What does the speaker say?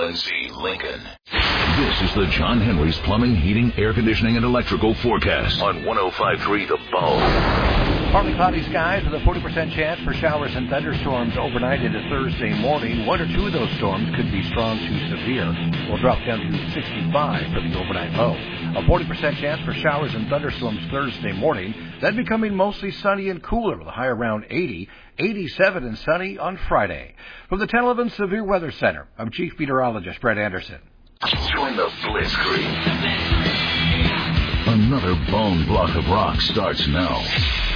WNC Lincoln. This is the John Henry's Plumbing, Heating, Air Conditioning, and Electrical forecast on 105.3 The Bone. Partly cloudy skies with a 40% chance for showers and thunderstorms overnight into Thursday morning. One or two of those storms could be strong to severe. We'll drop down to 65 for the overnight low. A 40% chance for showers and thunderstorms Thursday morning, then becoming mostly sunny and cooler with a high around 80, 87 and sunny on Friday. From the 1011 Severe Weather Center, I'm Chief Meteorologist Brett Anderson. Join the Blitzkrieg. Another bone block of rock starts now